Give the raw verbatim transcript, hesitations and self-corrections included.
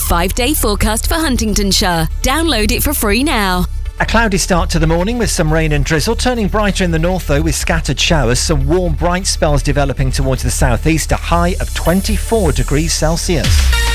five-day forecast for Huntingdonshire. Download it for free now. A cloudy start to the morning with some rain and drizzle, turning brighter in the north though with scattered showers. Some warm, bright spells developing towards the southeast, a high of twenty-four degrees Celsius.